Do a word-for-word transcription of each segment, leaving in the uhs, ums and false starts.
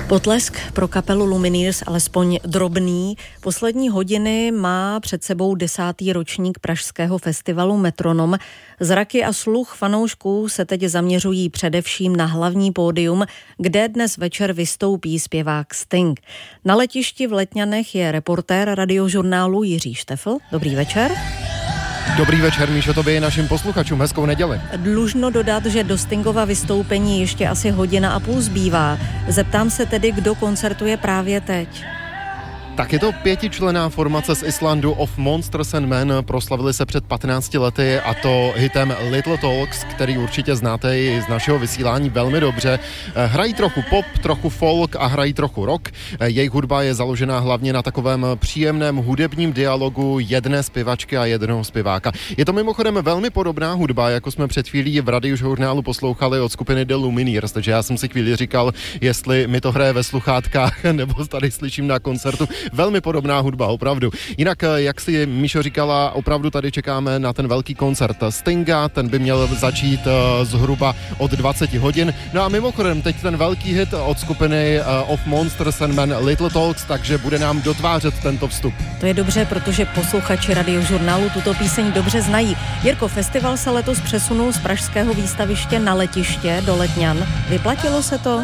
Potlesk pro kapelu Lumineers alespoň drobný. Poslední hodiny má před sebou desátý ročník pražského festivalu Metronom. Zraky a sluch fanoušků se teď zaměřují především na hlavní pódium, kde dnes večer vystoupí zpěvák Sting. Na letišti v Letňanech je reportér Radiožurnálu Jiří Štefl. Dobrý večer. Dobrý večer, Míšo, tobě i našim posluchačům. Hezkou neděli. Dlužno dodat, že do Stingova vystoupení ještě asi hodina a půl zbývá. Zeptám se tedy, kdo koncertuje právě teď. Tak je to pětičlenná formace z Islandu Of Monsters and Men, proslavili se před patnácti lety a to hitem Little Talks, který určitě znáte i z našeho vysílání velmi dobře. Hrají trochu pop, trochu folk a hrají trochu rock. Jejich hudba je založená hlavně na takovém příjemném hudebním dialogu jedné zpěvačky a jednoho zpěváka. Je to mimochodem velmi podobná hudba, jako jsme před chvílí v Radiožurnálu poslouchali od skupiny The Lumineers, takže já jsem si chvíli říkal, jestli mi to hraje ve sluchátkách nebo tady slyším na koncertu. Velmi podobná hudba, opravdu. Jinak, jak si Míšo říkala, opravdu tady čekáme na ten velký koncert Stinga, ten by měl začít uh, zhruba od dvacet hodin. No a mimochodem, teď ten velký hit od skupiny uh, Of Monsters and Men Little Talks, takže bude nám dotvářet tento vstup. To je dobře, protože posluchači Radiožurnálu tuto píseň dobře znají. Jirko, festival se letos přesunul z pražského výstaviště na letiště do Letňan. Vyplatilo se to?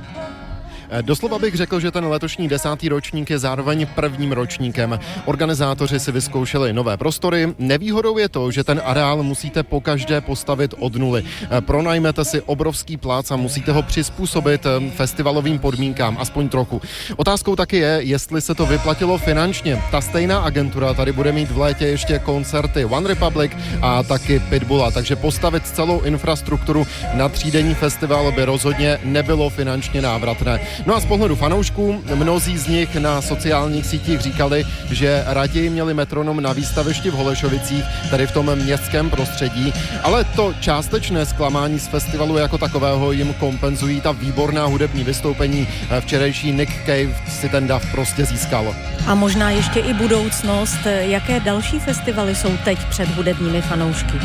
Doslova bych řekl, že ten letošní desátý ročník je zároveň prvním ročníkem. Organizátoři si vyzkoušeli nové prostory. Nevýhodou je to, že ten areál musíte pokaždé postavit od nuly. Pronajmete si obrovský plác a musíte ho přizpůsobit festivalovým podmínkám, aspoň trochu. Otázkou taky je, jestli se to vyplatilo finančně. Ta stejná agentura tady bude mít v létě ještě koncerty One Republic a taky Pitbulla, takže postavit celou infrastrukturu na třídenní festival by rozhodně nebylo finančně návratné. No a z pohledu fanoušků, mnozí z nich na sociálních sítích říkali, že raději měli Metronom na výstavišti v Holešovicích, tedy v tom městském prostředí, ale to částečné zklamání z festivalu jako takového jim kompenzují ta výborná hudební vystoupení. Včerejší Nick Cave si ten dav prostě získal. A možná ještě i budoucnost. Jaké další festivaly jsou teď před hudebními fanoušky?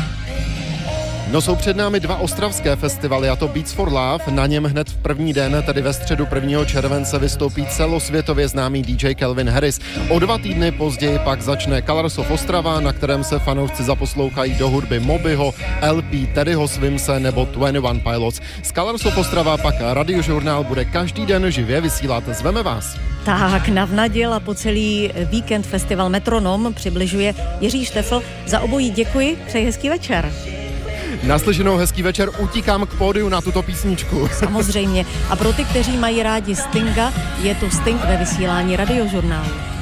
No, jsou před námi dva ostravské festivaly, a to Beats for Love. Na něm hned v první den, tedy ve středu prvního července, vystoupí celosvětově známý D J Calvin Harris. O dva týdny později pak začne Colors of Ostrava, na kterém se fanoušci zaposlouchají do hudby Mobyho, L P, Teddyho Swimse nebo Twenty One Pilots. Z Colors of Ostrava pak Radiožurnál bude každý den živě vysílat. Zveme vás. Tak, navnadil a po celý víkend festival Metronom přibližuje Jiří Štefl. Za obojí děkuji, přeji hezký večer. Naslyšenou, hezký večer, utíkám k pódiu na tuto písničku. Samozřejmě. A pro ty, kteří mají rádi Stinga, je tu Sting ve vysílání Radiožurnálu.